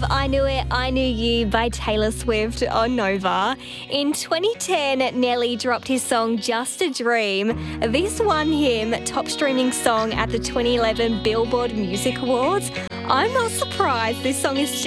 of I Knew It, I Knew You by Taylor Swift on Nova. In 2010, Nelly dropped his song Just a Dream. This won him top streaming song at the 2011 Billboard Music Awards. I'm not surprised, this song is